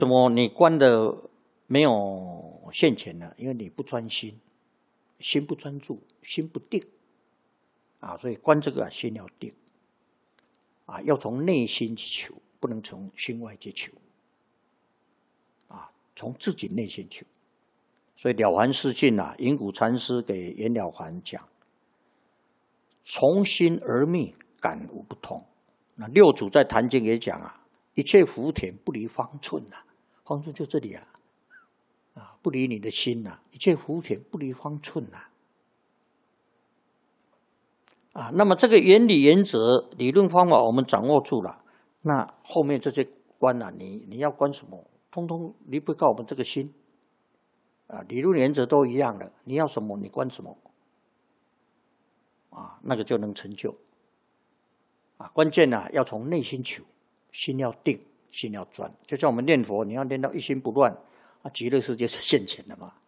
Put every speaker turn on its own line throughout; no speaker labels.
怎么你关的没有现前呢？因为你不专心，心不专注，心不定啊，所以关这个心要定啊，要从内心去求，不能从心外去求啊，从自己内心求。所以了凡四训啊，云谷禅师给袁了凡讲：从心而觅，感无不通。那六祖在《坛经》也讲啊，一切福田不离方寸啊，方寸就这里啊，不离你的心呐，一切福田不离方寸呐。那么这个原理原则、理论方法我们掌握住了，那后面这些关啊，你要关什么，通通离不开我们这个心理论原则都一样的，你要什么你关什么那个就能成就关键要从内心求，心要定，心要专，就像我们念佛，你要念到一心不乱极乐世界是现前的嘛。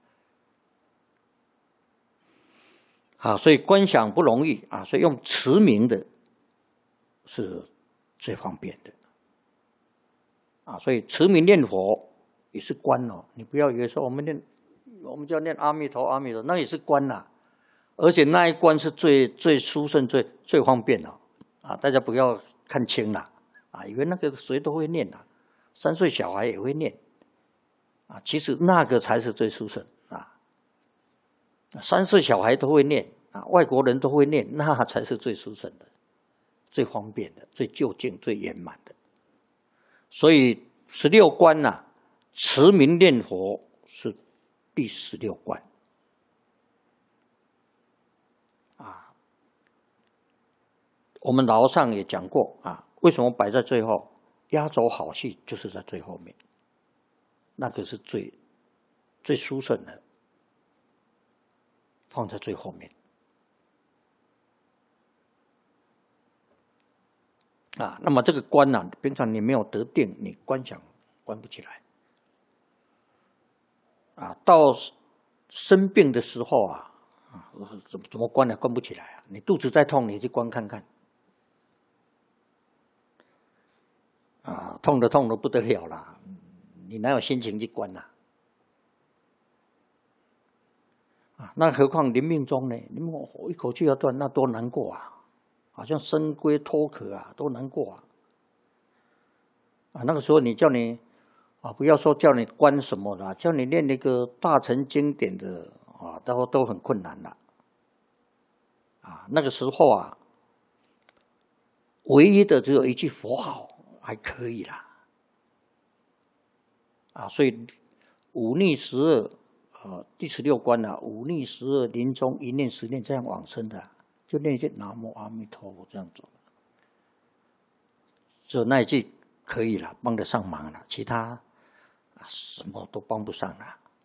所以观想不容易所以用持名的是最方便的所以持名念佛也是观你不要以为说我们就要念阿弥陀阿弥陀，那也是观而且那一观是最殊胜、最方便大家不要看轻了以为那个谁都会念3岁小孩也会念其实那个才是最殊胜3岁小孩都会念外国人都会念，那才是最殊胜的、最方便的、最究竟、最圆满的。所以16观持名念佛是第16观我们老上也讲过为什么摆在最后？压轴好戏就是在最后面，那个是最殊胜的，放在最后面那么这个观平常你没有得定，你观想观不起来到生病的时候怎么观观不起来你肚子再痛，你去观看看痛的不得了啦，你哪有心情去观那何况临命中呢？一口气要断，那多难过好像生龟脱壳多难过那个时候你叫你不要说叫你观什么了，叫你念那个大乘经典的都很困难了那个时候唯一的只有一句佛号还可以啦所以五逆12第16关五逆12临终一念10念这样往生的就念一句南无阿弥陀佛这样走，只有那一句可以了，帮得上忙了，其他什么都帮不上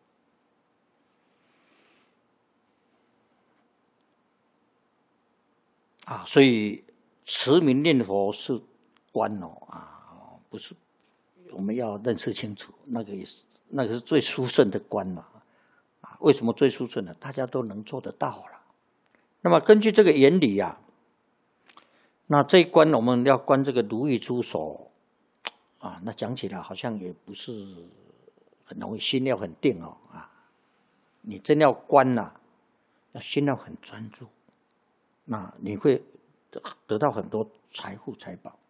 了所以持名念佛是观不是我们要认识清楚，那个是最殊胜的观为什么最殊胜呢？大家都能做得到了。那么根据这个原理那这一关我们要观这个如意珠手那讲起来好像也不是很容易，心要很定你真要观要心要很专注，那你会得到很多财富财宝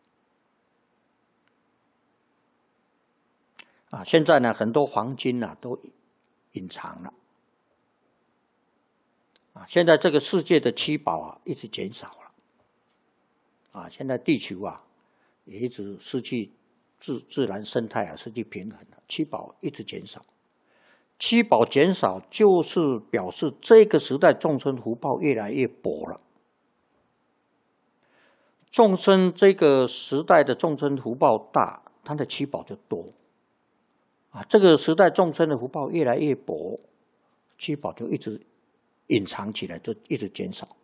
现在呢很多黄金都隐藏了现在这个世界的七宝一直减少了现在地球也一直失去自然生态失去平衡了，七宝一直减少，七宝减少就是表示这个时代众生福报越来越薄了。众生这个时代的众生福报大，他的七宝就多这个时代众生的福报越来越薄，七宝就一直隐藏起来，就一直减少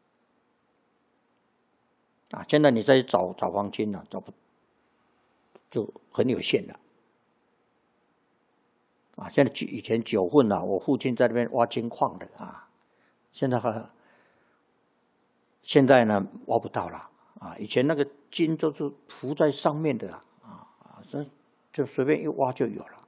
现在你再找黄金找不就很有限了现在以前9份我父亲在那边挖金矿的现在呢挖不到了以前那个金都是浮在上面的就随便一挖就有了。